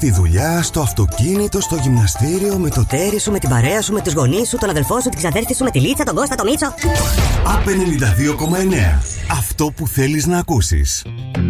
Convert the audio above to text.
στη δουλειά, στο αυτοκίνητο, στο γυμναστήριο, με το τέρι σου, με την παρέα σου, με τους γονείς σου, τον αδελφό σου, την ξαδέρφη σου, με τη Λίτσα, τον Κώστα, τον Μίτσο. Απ' 92,9. Αυτό που θέλεις να ακούσεις.